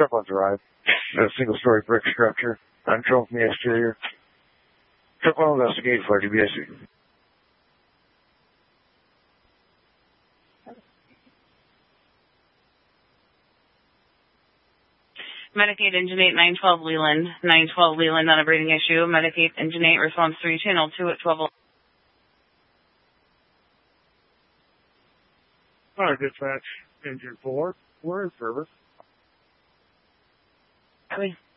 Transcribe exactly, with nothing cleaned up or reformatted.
Truck on drive. A single story brick structure. Uncontrolled from the exterior. Truck will investigate for D B S C. Medicaid Engine eight, nine twelve Leland. nine twelve Leland, not a breathing issue. Medicaid Engine eight, response three, channel two at twelve. Alright, dispatch. Engine four. We're in service. Copy.